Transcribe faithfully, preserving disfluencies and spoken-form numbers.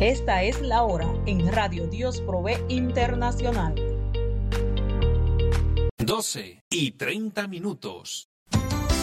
Esta es la hora en Radio Dios Provee Internacional. doce y treinta minutos.